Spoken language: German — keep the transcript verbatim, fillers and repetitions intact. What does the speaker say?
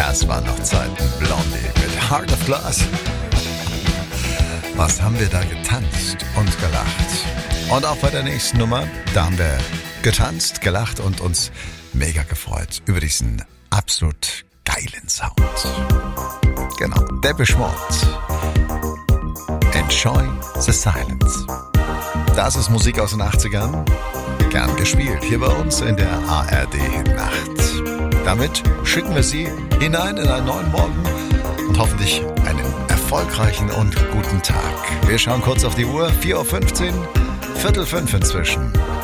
Das waren noch Zeiten. Blondie mit Heart of Glass. Was haben wir da getanzt und gelacht. Und auch bei der nächsten Nummer, da haben wir getanzt, gelacht und uns mega gefreut über diesen absolut geilen Sound. Genau, Depeche Mode. Enjoy the Silence. Das ist Musik aus den achtzigern. Gern gespielt hier bei uns in der A R D-Nacht. Damit schicken wir Sie hinein in einen neuen Morgen und hoffentlich einen erfolgreichen und guten Tag. Wir schauen kurz auf die Uhr. vier Uhr fünfzehn, Viertel fünf inzwischen.